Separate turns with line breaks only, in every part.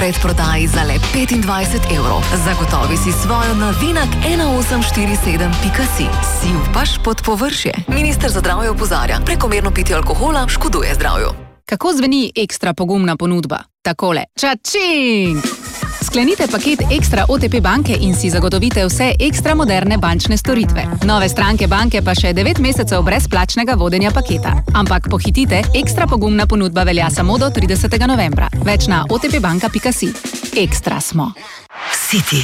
predprodaji za le 25 evrov. Zagotovi si svojo na vinak1847.si. Si upaš pod površje. Minister za zdravje opozarja, prekomerno pitje alkohola škoduje zdravju.
Kako zveni ekstra pogumna ponudba? Takole. Čačing! Sklenite paket Ekstra OTP banke in si zagotovite vse ekstra moderne bančne storitve. Nove stranke banke pa še 9 mesecev brezplačnega vodenja paketa. Ampak pohitite, ekstra pogumna ponudba velja samo do 30. novembra. Več na otpbanka.si. Ekstra smo.
City.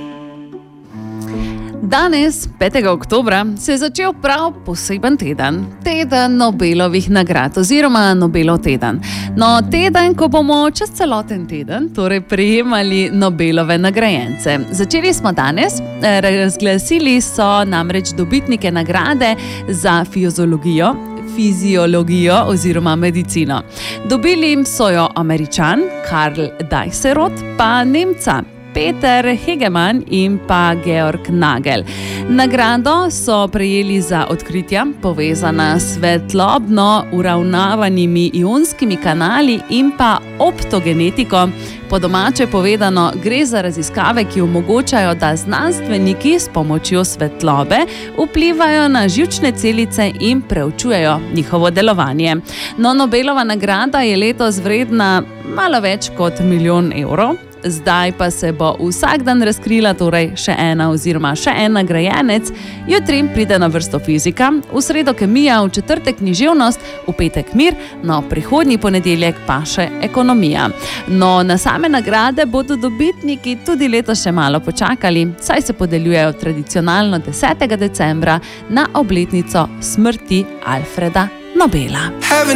Danes, 5. oktobra, se je začel prav poseben teden. Teden Nobelovih nagrad oziroma Nobelov teden. No, teden, ko bomo čez celoten teden torej prejemali Nobelove nagrajence. Začeli smo danes, razglasili so namreč dobitnike nagrade za fiziologijo oziroma medicino. Dobili so jo Američan Karl Deiserot pa Nemca Peter Hegemann in pa Georg Nagel. Nagrado so prejeli za odkritja, povezana s svetlobno uravnavanimi ionskimi kanali in pa optogenetiko. Po domače povedano, gre za raziskave, ki omogočajo, da znanstveniki s pomočjo svetlobe vplivajo na živčne celice in preučujejo njihovo delovanje. No, Nobelova nagrada je letos vredna malo več kot 1 milijon evrov. Zdaj pa se bo vsak dan razkrila torej še ena oziroma še en nagrajenec. Jutri pride na vrsto fizika, v sredo kemija, v četrtek književnost, v petek mir, no prihodnji ponedeljek pa še ekonomija. No, na same nagrade bodo dobitniki tudi letos še malo počakali, saj se podeljujejo tradicionalno 10. decembra na obletnico smrti Alfreda Nobela.